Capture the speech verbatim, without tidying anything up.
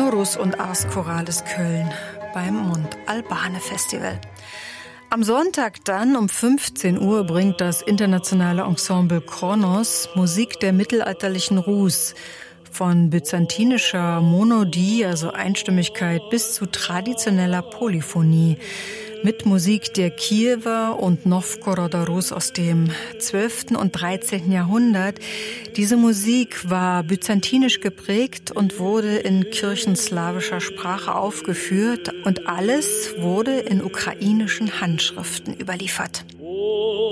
Sonorus und Ars Chorales Köln beim Mont Albane Festival. Am Sonntag dann um fünfzehn Uhr bringt das internationale Ensemble Kronos Musik der mittelalterlichen Rus. Von byzantinischer Monodie, also Einstimmigkeit, bis zu traditioneller Polyphonie. Mit Musik der Kiewer und Novgoroder Rus aus dem zwölften und dreizehnten Jahrhundert. Diese Musik war byzantinisch geprägt und wurde in kirchenslawischer Sprache aufgeführt. Und alles wurde in ukrainischen Handschriften überliefert.